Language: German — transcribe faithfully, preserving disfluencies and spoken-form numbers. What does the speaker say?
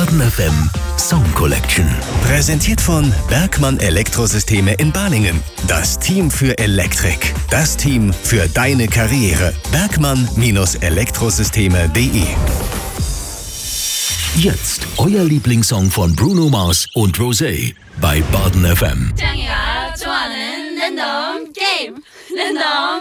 Baden F M Song Collection. Präsentiert von Bergmann Elektrosysteme in Balingen. Das Team für Elektrik. Das Team für deine Karriere. Bergmann Elektrosysteme punkt de. Jetzt euer Lieblingssong von Bruno Mars und Rosé bei Baden F M.